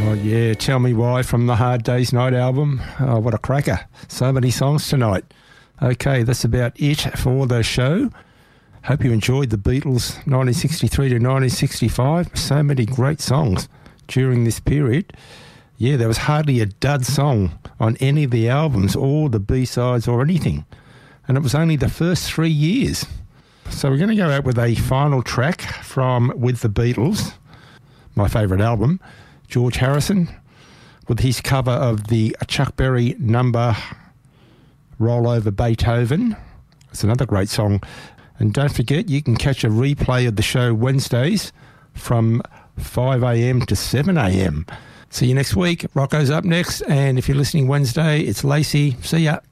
Oh, yeah, Tell Me Why from the Hard Day's Night album. Oh, what a cracker. So many songs tonight. Okay, that's about it for the show. Hope you enjoyed the Beatles 1963 to 1965. So many great songs during this period. Yeah, there was hardly a dud song on any of the albums or the B-sides or anything. And it was only the first 3 years. So we're going to go out with a final track from With the Beatles, my favourite album, George Harrison, with his cover of the Chuck Berry number Roll Over Beethoven. It's another great song. And don't forget, you can catch a replay of the show Wednesdays from 5 a.m. to 7 a.m. See you next week. Rocco's up next. And if you're listening Wednesday, it's Lacey. See ya.